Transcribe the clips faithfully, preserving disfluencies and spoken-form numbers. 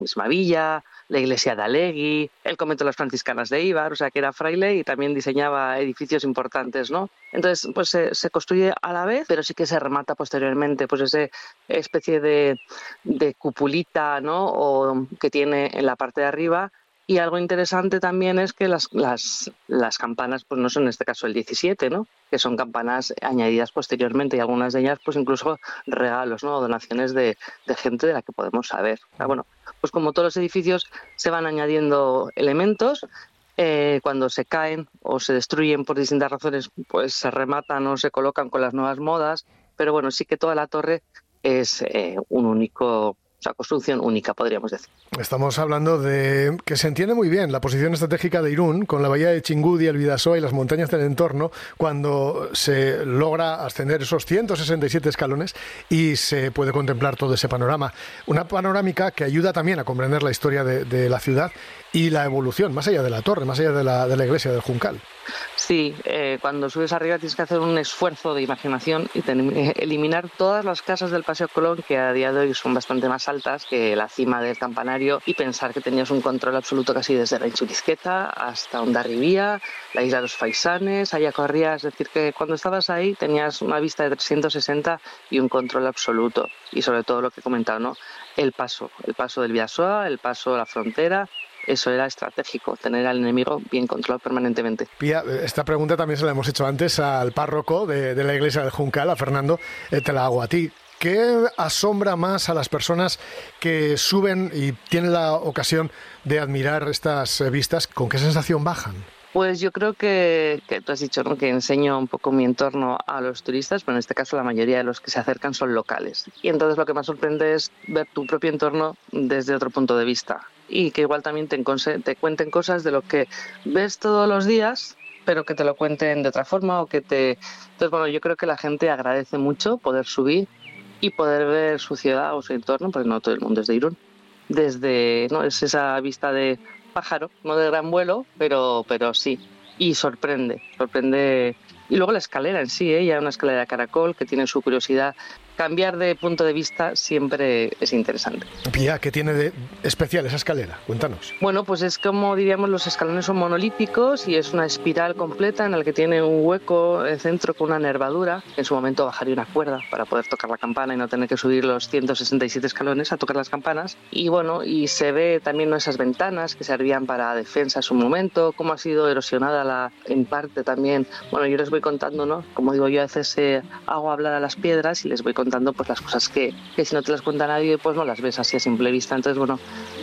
misma villa, la iglesia de Alegui, el convento de las franciscanas de Íbar, o sea que era fraile y también diseñaba edificios importantes, ¿no? Entonces, pues se, se construye a la vez, pero sí que se remata posteriormente, pues esa especie de, de cupulita, ¿no? O que tiene en la parte de arriba. Y algo interesante también es que las, las, las campanas pues no son en este caso el diecisiete, ¿no? Que son campanas añadidas posteriormente y algunas de ellas pues incluso regalos, ¿no? O donaciones de, de gente de la que podemos saber. O sea, bueno, pues como todos los edificios se van añadiendo elementos, eh, cuando se caen o se destruyen por distintas razones pues se rematan o se colocan con las nuevas modas, pero bueno, sí que toda la torre es eh, un único... O sea, construcción única, podríamos decir. Estamos hablando de que se entiende muy bien la posición estratégica de Irún, con la bahía de Txingudi, el Bidasoa y las montañas del entorno, cuando se logra ascender esos ciento sesenta y siete escalones y se puede contemplar todo ese panorama. Una panorámica que ayuda también a comprender la historia de, de la ciudad y la evolución, más allá de la torre, más allá de la, de la iglesia del Juncal. Sí, eh, cuando subes arriba tienes que hacer un esfuerzo de imaginación y ten, eh, eliminar todas las casas del Paseo Colón, que a día de hoy son bastante más altas que la cima del campanario, y pensar que tenías un control absoluto casi desde Reinchulizqueta hasta Hondarribía, la isla de los Faisanes, allá corrías, es decir, que cuando estabas ahí tenías una vista de trescientos sesenta y un control absoluto. Y sobre todo lo que he comentado, ¿no? El paso, el paso del Bidasoa, el paso a la frontera. Eso era estratégico, tener al enemigo bien controlado permanentemente. Pía, esta pregunta también se la hemos hecho antes al párroco de, de la iglesia del Juncal, a Fernando, eh, te la hago a ti. ¿Qué asombra más a las personas que suben y tienen la ocasión de admirar estas vistas? ¿Con qué sensación bajan? Pues yo creo que, que tú has dicho, ¿no?, que enseño un poco mi entorno a los turistas, pero en este caso la mayoría de los que se acercan son locales. Y entonces lo que más sorprende es ver tu propio entorno desde otro punto de vista. Y que igual también te, te cuenten cosas de lo que ves todos los días, pero que te lo cuenten de otra forma o que te... Entonces, bueno, yo creo que la gente agradece mucho poder subir y poder ver su ciudad o su entorno, porque no todo el mundo es de Irún. Desde, ¿no?, es esa vista de pájaro, no de gran vuelo, pero, pero sí. Y sorprende, sorprende. Y luego la escalera en sí, ¿eh? Ya una escalera de caracol que tiene su curiosidad. Cambiar de punto de vista siempre es interesante. Pía, ¿qué tiene de especial esa escalera? Cuéntanos. Bueno, pues es como diríamos, los escalones son monolíticos y es una espiral completa en la que tiene un hueco en el centro con una nervadura. En su momento bajaría una cuerda para poder tocar la campana y no tener que subir los ciento sesenta y siete escalones a tocar las campanas. Y bueno, y se ve también, ¿no?, esas ventanas que servían para defensa en su momento, cómo ha sido erosionada la, en parte también. Bueno, yo les voy contando, ¿no? Como digo yo, a veces eh, hago hablar a las piedras y les voy contando pues las cosas que, que si no te las cuenta nadie pues no las ves así a simple vista. Entonces bueno,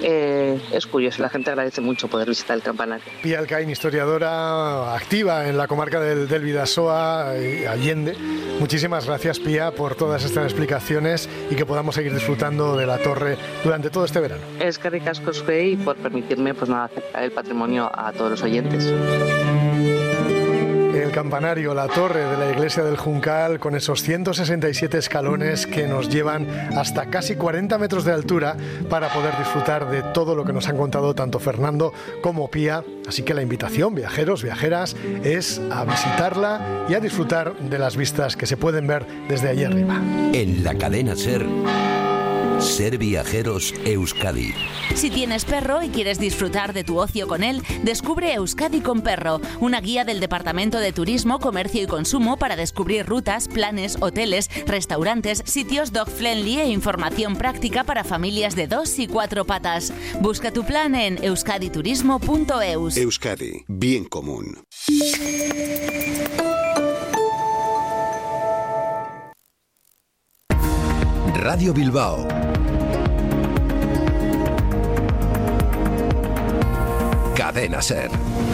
eh, es curioso, la gente agradece mucho poder visitar el campanario. Pía Alcaín, historiadora activa en la comarca del, del Bidasoa y Allende, muchísimas gracias, Pía, por todas estas explicaciones y que podamos seguir disfrutando de la torre durante todo este verano. Es que ricasco y por permitirme pues nada, acercar el patrimonio a todos los oyentes. El campanario, la torre de la iglesia del Juncal, con esos ciento sesenta y siete escalones que nos llevan hasta casi cuarenta metros de altura para poder disfrutar de todo lo que nos han contado tanto Fernando como Pía. Así que la invitación, viajeros, viajeras, es a visitarla y a disfrutar de las vistas que se pueden ver desde allí arriba. En la cadena SER, Ser Viajeros Euskadi. Si tienes perro y quieres disfrutar de tu ocio con él, descubre Euskadi con Perro, una guía del Departamento de Turismo, Comercio y Consumo para descubrir rutas, planes, hoteles, restaurantes, sitios dog friendly e información práctica para familias de dos y cuatro patas. Busca tu plan en euskaditurismo punto eus. Euskadi, bien común. Radio Bilbao. Cadena SER.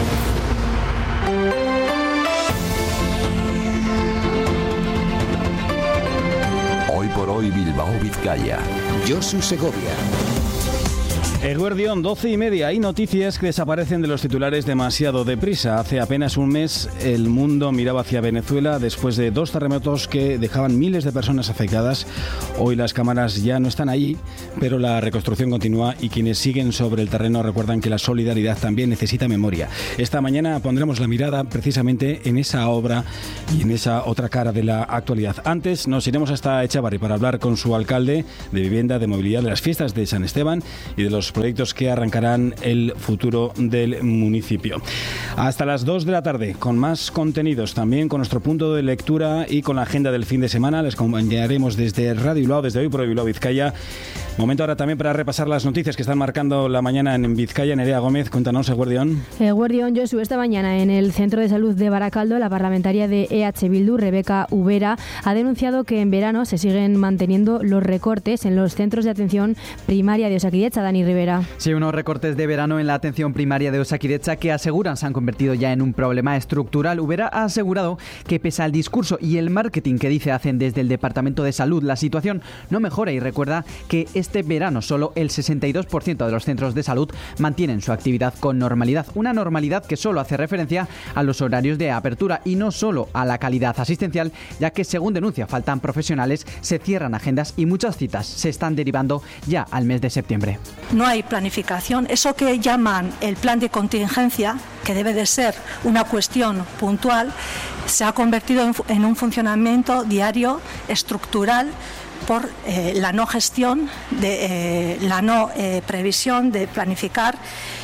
Hoy por hoy Bilbao, Vizcaya. Josu Segovia. Eguerdión, doce y media. Hay noticias que desaparecen de los titulares demasiado deprisa. Hace apenas un mes el mundo miraba hacia Venezuela después de dos terremotos que dejaban miles de personas afectadas. Hoy las cámaras ya no están allí, pero la reconstrucción continúa y quienes siguen sobre el terreno recuerdan que la solidaridad también necesita memoria. Esta mañana pondremos la mirada precisamente en esa obra y en esa otra cara de la actualidad. Antes nos iremos hasta Echavarri para hablar con su alcalde de Vivienda, de Movilidad, de las fiestas de San Esteban y de los proyectos que arrancarán el futuro del municipio. Hasta las dos de la tarde, con más contenidos, también con nuestro punto de lectura y con la agenda del fin de semana. Les acompañaremos desde Radio Bilbao, desde hoy por Bilbao Vizcaya. Momento ahora también para repasar las noticias que están marcando la mañana en Vizcaya. Nerea Gómez, cuéntanos, Eguerdión. Eguerdión, Josu, esta mañana en el Centro de Salud de Baracaldo, la parlamentaria de E H Bildu, Rebeca Ubera, ha denunciado que en verano se siguen manteniendo los recortes en los centros de atención primaria de Osakidetza. Dani Rivera. Sí, unos recortes de verano en la atención primaria de Osakidetza que aseguran se han convertido ya en un problema estructural. Ubera ha asegurado que pese al discurso y el marketing que dice hacen desde el Departamento de Salud, la situación no mejora y recuerda que este verano solo el sesenta y dos por ciento de los centros de salud mantienen su actividad con normalidad. Una normalidad que solo hace referencia a los horarios de apertura y no solo a la calidad asistencial, ya que según denuncia faltan profesionales, se cierran agendas y muchas citas se están derivando ya al mes de septiembre. No hay planificación. Eso que llaman el plan de contingencia, que debe de ser una cuestión puntual, se ha convertido en un funcionamiento diario, estructural, por eh, la no gestión, de, eh, la no eh, previsión de planificar.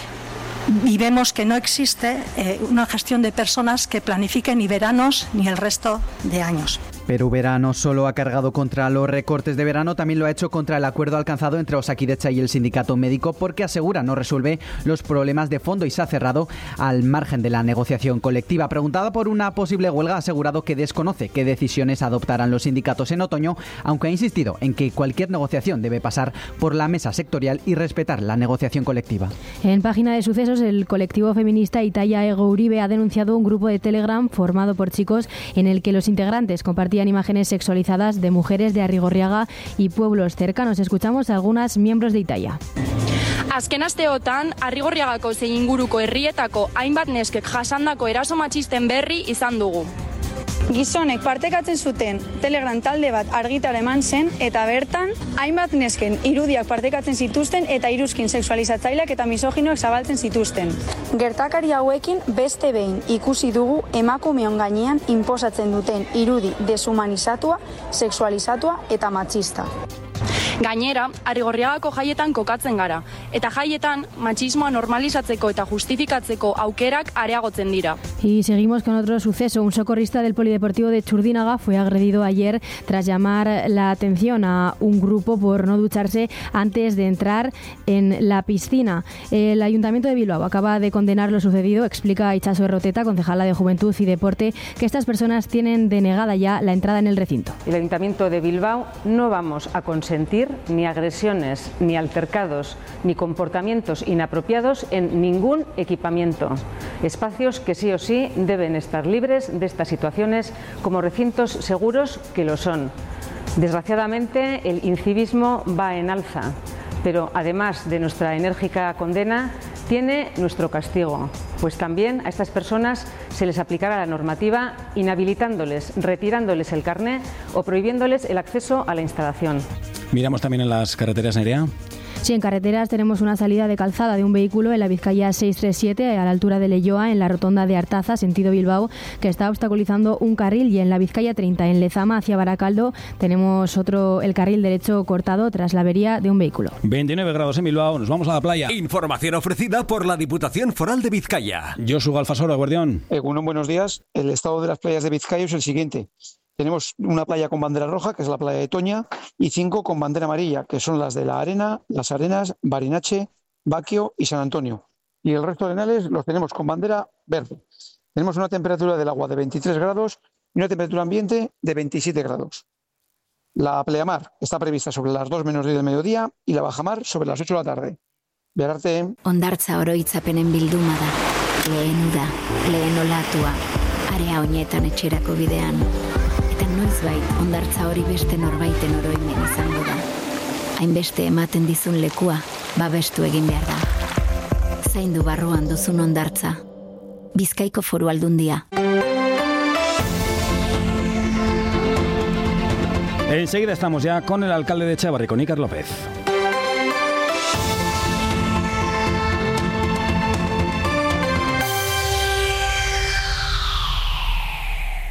Y vemos que no existe eh, una gestión de personas que planifiquen ni veranos ni el resto de años. Pero Ubera no solo ha cargado contra los recortes de verano, también lo ha hecho contra el acuerdo alcanzado entre Osakidetza y el sindicato médico, porque asegura no resuelve los problemas de fondo y se ha cerrado al margen de la negociación colectiva. Preguntada por una posible huelga, ha asegurado que desconoce qué decisiones adoptarán los sindicatos en otoño, aunque ha insistido en que cualquier negociación debe pasar por la mesa sectorial y respetar la negociación colectiva. En página de sucesos, el colectivo feminista Itaia Ego Uribe ha denunciado un grupo de Telegram formado por chicos en el que los integrantes compartían imágenes sexualizadas de mujeres de Arrigorriaga y pueblos cercanos. Escuchamos a algunas miembros de Itaia. Azken asteotan, Arrigorriagako zein inguruko herrietako hainbat neskek jasandako eraso matxisten berri izan dugu. Gizonek partekatzen zuten Telegram talde bat argitara eman zen eta bertan hainbat nesken irudiak partekatzen zituzten eta iruzkin sexualizatzaileak eta misoginoak zabaltzen zituzten. Gertakari hauekin beste behin ikusi dugu emakumeon gainean inposatzen duten irudi deshumanizatua, sexualizatua eta matxista. Gainera, Arrigorriagako jaietan kokatzen gara, eta jaietan matxismoa normalizatzeko eta justifikatzeko aukerak areagotzen dira. Y seguimos con otro suceso. Un socorrista del Polideportivo de Txurdinaga fue agredido ayer tras llamar la atención a un grupo por no ducharse antes de entrar en la piscina. El Ayuntamiento de Bilbao acaba de condenar lo sucedido. Explica Itxaso Erroteta, concejala de Juventud y Deporte, que estas personas tienen denegada ya la entrada en el recinto. El Ayuntamiento de Bilbao no vamos a consentir ni agresiones, ni altercados, ni comportamientos inapropiados en ningún equipamiento. Espacios que sí o sí deben estar libres de estas situaciones como recintos seguros que lo son. Desgraciadamente, el incivismo va en alza, pero además de nuestra enérgica condena, tiene nuestro castigo, pues también a estas personas se les aplicará la normativa inhabilitándoles, retirándoles el carné o prohibiéndoles el acceso a la instalación. Miramos también en las carreteras, Nerea. Sí, en carreteras tenemos una salida de calzada de un vehículo en la Vizcaya seiscientos treinta y siete a la altura de Leioa, en la rotonda de Artaza, sentido Bilbao, que está obstaculizando un carril, y en la Vizcaya treinta en Lezama hacia Baracaldo tenemos otro, el carril derecho cortado tras la avería de un vehículo. veintinueve grados en Bilbao, nos vamos a la playa. Información ofrecida por la Diputación Foral de Vizcaya. Josu Galfasoro, Guardián. Eh, bueno, buenos días. El estado de las playas de Vizcaya es el siguiente. Tenemos una playa con bandera roja, que es la playa de Toña, y cinco con bandera amarilla, que son las de La Arena, Las Arenas, Barinache, Baquio y San Antonio. Y el resto de arenales los tenemos con bandera verde. Tenemos una temperatura del agua de veintitrés grados y una temperatura ambiente de veintisiete grados. La pleamar está prevista sobre las dos menos diez del mediodía y la bajamar sobre las ocho de la tarde. Behararte. Ondartza oroitzapenen bilduma da, lehen uda, lehen olatua, area honetan etxerako bidean. Eta noizbait ondartza hori beste norbaiten oroimen izango da. Hainbeste ematen dizun lekua, babestu egin behar da. Zaindu barruan duzun ondartza. Bizkaiko Foru Aldundia. Enseguida estamos ya con el alcalde de Etxebarri, con Iker López.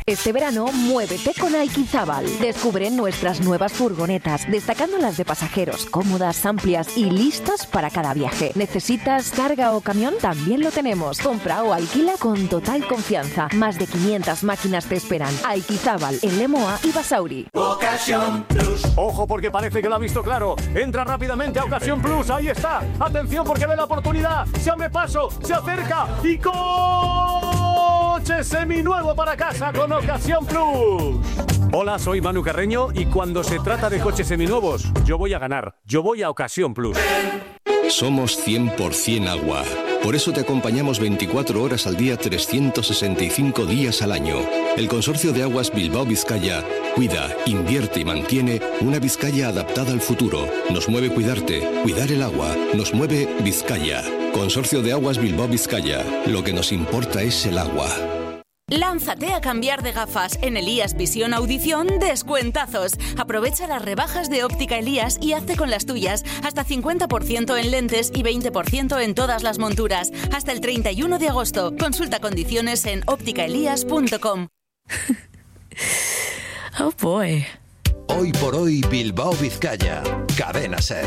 Este verano, muévete con Aikizábal. Descubre nuestras nuevas furgonetas, destacando las de pasajeros, cómodas, amplias y listas para cada viaje. ¿Necesitas carga o camión? También lo tenemos. Compra o alquila con total confianza. Más de quinientas máquinas te esperan. Aikizábal, en Lemoa y Basauri. Ocasión Plus. Ojo, porque parece que lo ha visto claro. Entra rápidamente a Ocasión Plus. Ahí está. Atención, porque ve la oportunidad. Se abre paso, se acerca y coche seminuevo para casa con Ocasión Plus. Hola, soy Manu Carreño y cuando se trata de coches seminuevos, yo voy a ganar. Yo voy a Ocasión Plus. Somos cien por ciento agua. Por eso te acompañamos veinticuatro horas al día, trescientos sesenta y cinco días al año. El Consorcio de Aguas Bilbao Vizcaya cuida, invierte y mantiene una Vizcaya adaptada al futuro. Nos mueve cuidarte, cuidar el agua. Nos mueve Vizcaya. Consorcio de Aguas Bilbao Vizcaya. Lo que nos importa es el agua. Lánzate a cambiar de gafas. En Elías Visión Audición, descuentazos. Aprovecha las rebajas de Óptica Elías y hazte con las tuyas. Hasta cincuenta por ciento en lentes y veinte por ciento en todas las monturas. Hasta el treinta y uno de agosto. Consulta condiciones en óptica elías punto com. Oh boy. Hoy por hoy Bilbao Vizcaya. Cadena Ser.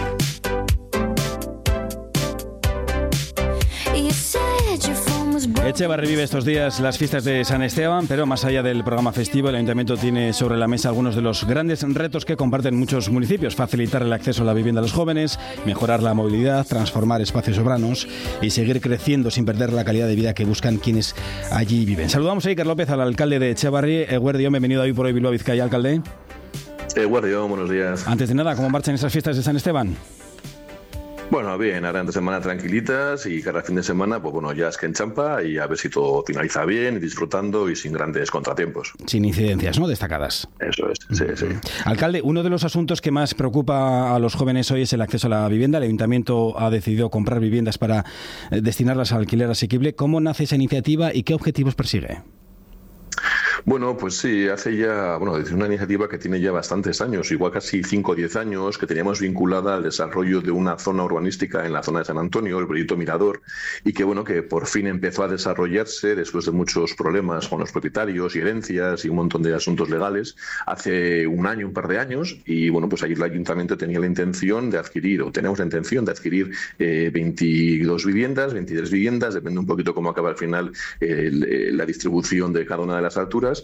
Etxebarri vive estos días las fiestas de San Esteban, pero más allá del programa festivo, el Ayuntamiento tiene sobre la mesa algunos de los grandes retos que comparten muchos municipios: facilitar el acceso a la vivienda a los jóvenes, mejorar la movilidad, transformar espacios urbanos y seguir creciendo sin perder la calidad de vida que buscan quienes allí viven. Saludamos a Iker López, al alcalde de Etxebarri. Eguerdión, bienvenido a Hoy por Hoy Bilbao Vizcaya, alcalde. Eguerdión, buenos días. Antes de nada, ¿cómo marchan esas fiestas de San Esteban? Bueno, bien, ahora de semana tranquilitas y cada fin de semana, pues bueno, ya es que enchampa y a ver si todo finaliza bien y disfrutando y sin grandes contratiempos. Sin incidencias, ¿no? Destacadas. Eso es, sí, sí. Alcalde, uno de los asuntos que más preocupa a los jóvenes hoy es el acceso a la vivienda. El Ayuntamiento ha decidido comprar viviendas para destinarlas al alquiler asequible. ¿Cómo nace esa iniciativa y qué objetivos persigue? Bueno, pues sí, hace ya, bueno, es una iniciativa que tiene ya bastantes años, igual casi cinco o diez años, que teníamos vinculada al desarrollo de una zona urbanística en la zona de San Antonio, el proyecto Mirador, y que bueno, que por fin empezó a desarrollarse después de muchos problemas con los propietarios y herencias y un montón de asuntos legales, hace un año, un par de años, y bueno, pues ahí el Ayuntamiento tenía la intención de adquirir, o tenemos la intención de adquirir eh, veintidós viviendas, veintitrés viviendas, depende un poquito cómo acaba al final eh, la distribución de cada una de las alturas.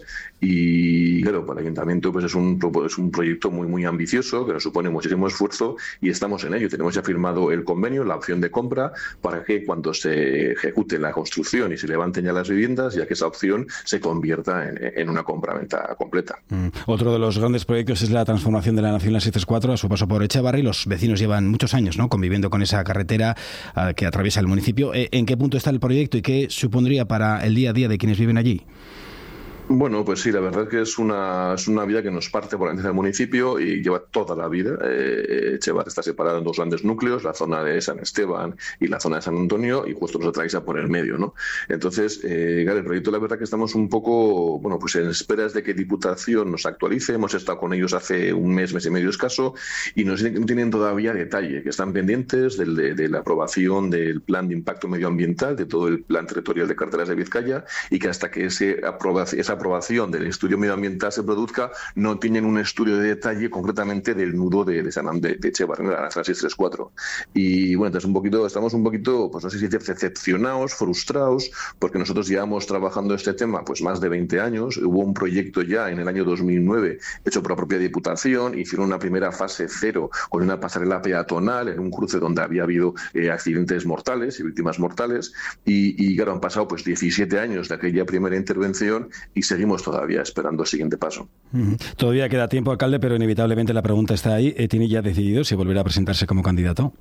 Y claro, para el Ayuntamiento pues es un, es un proyecto muy muy ambicioso que nos supone muchísimo esfuerzo y estamos en ello. Tenemos ya firmado el convenio, la opción de compra, para que cuando se ejecute la construcción y se levanten ya las viviendas, ya que esa opción se convierta en, en una compra-venta completa. Mm. Otro de los grandes proyectos es la transformación de la Nacional seiscientos treinta y cuatro a su paso por Etxebarri. Los vecinos llevan muchos años, ¿no?, conviviendo con esa carretera uh, que atraviesa el municipio. ¿En qué punto está el proyecto y qué supondría para el día a día de quienes viven allí? Bueno, pues sí, la verdad es que es una, es una vía que nos parte por la encima del municipio y lleva toda la vida. Eh, Etxebarri está separado en dos grandes núcleos, la zona de San Esteban y la zona de San Antonio, y justo nos atraviesa por el medio, ¿no? Entonces, eh, claro, el proyecto, la verdad que estamos un poco, bueno, pues en esperas de que Diputación nos actualice. Hemos estado con ellos hace un mes, mes y medio escaso, y nos no tienen todavía detalle, que están pendientes del, de, de la aprobación del plan de impacto medioambiental, de todo el plan territorial de carreteras de Vizcaya, y que hasta que ese aprobación, esa aprobación del estudio medioambiental se produzca, no tienen un estudio de detalle concretamente del nudo de, de, San, de, de Etxebarri, la Nacional seiscientos treinta y cuatro. Y bueno, entonces un poquito, estamos un poquito, pues no sé si decir, decepcionados, frustrados, porque nosotros llevamos trabajando este tema pues más de veinte años. Hubo un proyecto ya en el año dos mil nueve hecho por la propia Diputación, hicieron una primera fase cero con una pasarela peatonal en un cruce donde había habido eh, accidentes mortales y víctimas mortales, y, y claro, han pasado pues diecisiete años de aquella primera intervención y seguimos todavía esperando el siguiente paso. Uh-huh. Todavía queda tiempo, alcalde, pero inevitablemente la pregunta está ahí. ¿Tiene ya decidido si volverá a presentarse como candidato?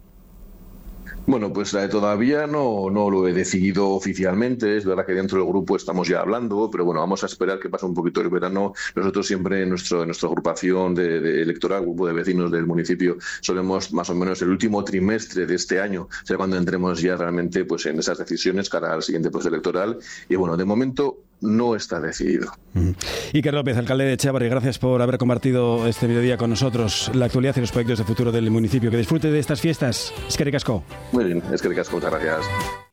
Bueno, pues eh, todavía no, no lo he decidido oficialmente. Es verdad que dentro del grupo estamos ya hablando, pero bueno, vamos a esperar que pase un poquito el verano. Nosotros siempre en, nuestro, en nuestra agrupación de, de electoral, grupo de vecinos del municipio, solemos más o menos el último trimestre de este año, será cuando entremos ya realmente pues en esas decisiones cara al siguiente proceso electoral. Y bueno, de momento no está decidido. Uh-huh. Iker López, alcalde de Etxebarri, gracias por haber compartido este mediodía con nosotros la actualidad y los proyectos de futuro del municipio. Que disfrute de estas fiestas. Eskerrik asko. Muy bien, eskerrik asko, muchas gracias.